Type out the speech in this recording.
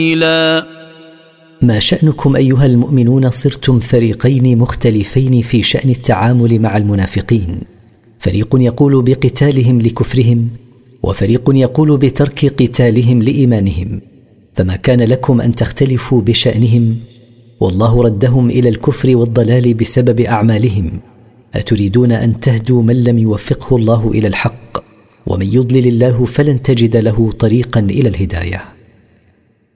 ما شأنكم أيها المؤمنون صرتم فريقين مختلفين في شأن التعامل مع المنافقين، فريق يقول بقتالهم لكفرهم، وفريق يقول بترك قتالهم لإيمانهم، فما كان لكم أن تختلفوا بشأنهم، والله ردهم إلى الكفر والضلال بسبب أعمالهم. أتريدون أن تهدوا من لم يوفقه الله إلى الحق؟ ومن يضلل الله فلن تجد له طريقا إلى الهداية.